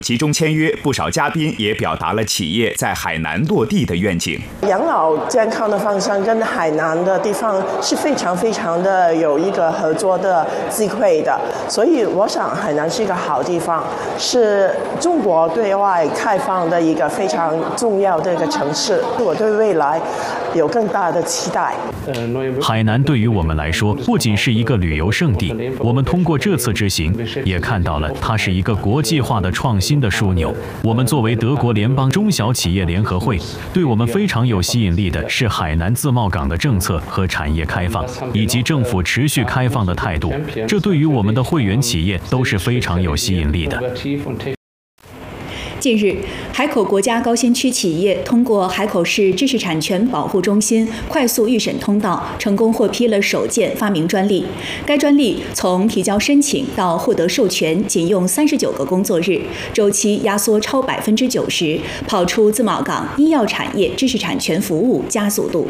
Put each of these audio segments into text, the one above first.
其中签约不少嘉宾也表达了企业在海南落地的愿景。 养老健康的方向跟海南的地方是非常的有一个合作的机会的，所以我想海南是一个好地方，是中国对外开放的一个非常重要的一个城市。我对未来有更大的期待。 海南对于我们来说不仅是一个旅游胜地，我们通过这次之行也看到了它是一个国际化的创新的枢纽。我们作为德国联邦中小企业联合会，对我们非常有吸引力的是海南自贸港的政策和产业开放，以及政府持续开放的态度，这对于我们的会员企业都是非常有吸引力的。 近日，海口国家高新区企业通过海口市知识产权保护中心快速预审通道，成功获批了首件发明专利。该专利从提交申请到获得授权仅用39个工作日，周期压缩超90%，跑出自贸港医药产业知识产权服务加速度。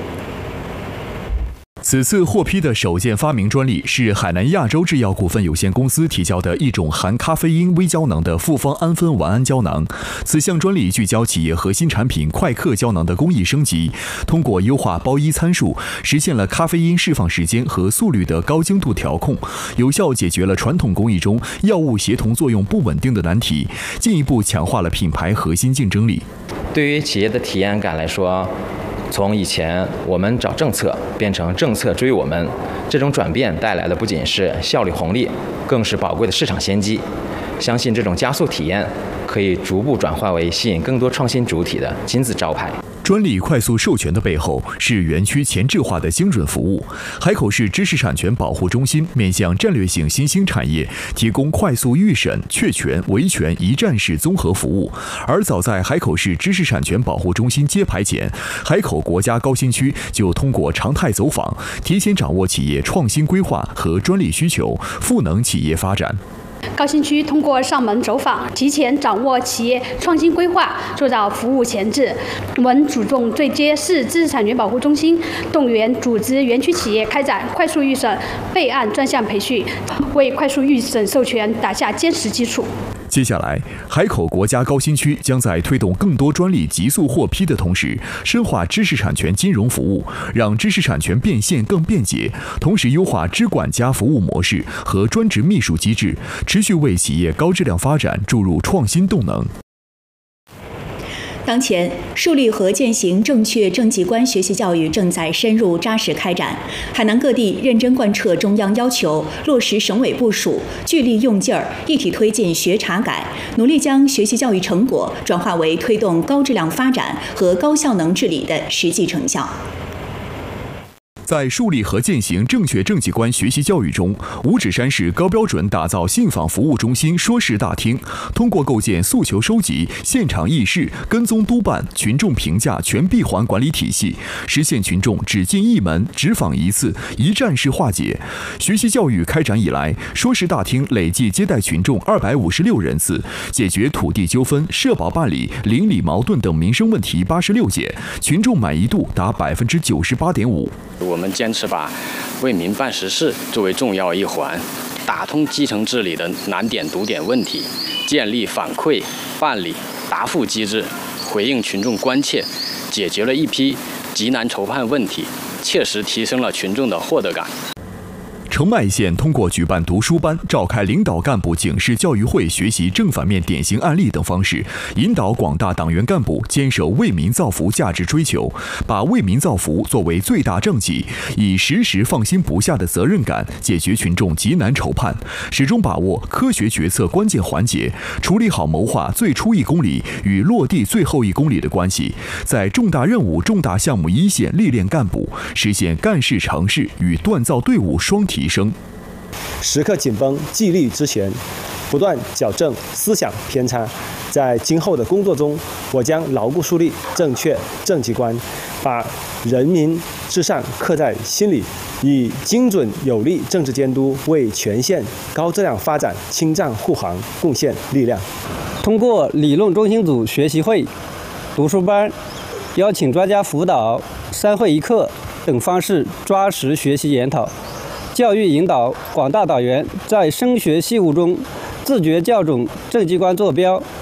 此次获批的首件发明专利是海南亚洲制药股份有限公司提交的一种含咖啡因微胶囊的复方氨酚烷胺胶囊。此项专利聚焦企业核心产品快克胶囊的工艺升级，通过优化包衣参数，实现了咖啡因释放时间和速率的高精度调控，有效解决了传统工艺中药物协同作用不稳定的难题，进一步强化了品牌核心竞争力。 对于企业的体验感来说，从以前我们找政策变成政策追我们，这种转变带来的不仅是效率红利，更是宝贵的市场先机。相信这种加速体验可以逐步转化为吸引更多创新主体的金字招牌。 专利快速授权的背后是园区前置化的精准服务。海口市知识产权保护中心面向战略性新兴产业提供快速预审、确权、维权一站式综合服务。而早在海口市知识产权保护中心揭牌前，海口国家高新区就通过常态走访，提前掌握企业创新规划和专利需求，赋能企业发展。 高新区通过上门走访，提前掌握企业创新规划，做到服务前置。我们主动对接市知识产权保护中心，动员组织园区企业开展快速预审备案专项培训，为快速预审授权打下坚实基础。 接下来，海口国家高新区将在推动更多专利急速获批的同时，深化知识产权金融服务，让知识产权变现更便捷，同时优化知管家服务模式和专职秘书机制，持续为企业高质量发展注入创新动能。 当前，树立和践行正确政绩观学习教育正在深入扎实开展。海南各地认真贯彻中央要求，落实省委部署，聚力用劲儿，一体推进学查改，努力将学习教育成果转化为推动高质量发展和高效能治理的实际成效。 在树立和践行正确政绩观学习教育中，五指山市高标准打造信访服务中心说事大厅，通过构建诉求收集、现场议事、跟踪督办、群众评价全闭环管理体系，实现群众只进一门、只访一次、一站式化解。学习教育开展以来，说事大厅累计接待群众256人次，解决土地纠纷、社保办理、邻里矛盾等民生问题86件，群众满意度达98.5%。 我们坚持把为民办实事作为重要一环，打通基层治理的难点堵点问题，建立反馈、办理、答复机制，回应群众关切，解决了一批极难筹判问题，切实提升了群众的获得感。 澄迈县通过举办读书班、召开领导干部警示教育会学习正反面典型案例等方式，引导广大党员干部坚守为民造福价值追求，把为民造福作为最大政绩，以时时放心不下的责任感解决群众急难愁盼，始终把握科学决策关键环节，处理好谋划最初1公里与落地最后1公里的关系，在重大任务、重大项目一线历练干部，实现干事成事与锻造队伍双提升。 时刻紧绷纪律之弦，不断矫正思想偏差。在今后的工作中，我将牢固树立正确政绩观，把人民至上刻在心里，以精准有力政治监督为全县高质量发展清障护航贡献力量。 通过理论中心组学习会、读书班、邀请专家辅导、3会1课等方式抓实学习研讨，教育引导广大党员在升学事务中自觉校准政绩观坐标，